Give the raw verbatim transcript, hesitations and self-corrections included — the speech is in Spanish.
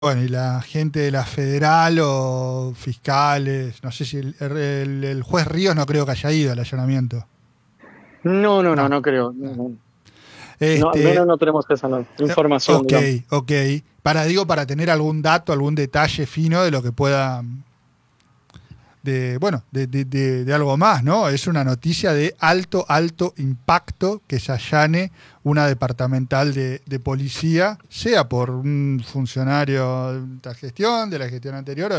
Bueno, y la gente de la federal o fiscales, no sé si el, el- el juez Ríos no creo que haya ido al allanamiento. No, no, no, No. no creo. No, No. no. No, al menos Este, no tenemos esa no- eh, información, ok, digamos. ok. Para, digo, para tener algún dato, algún detalle fino de lo que pueda, de, bueno, de, de- de- de algo más, ¿no? Es una noticia de alto, alto impacto que se allane una departamental de, de policía, sea por un funcionario de la gestión, de la gestión anterior,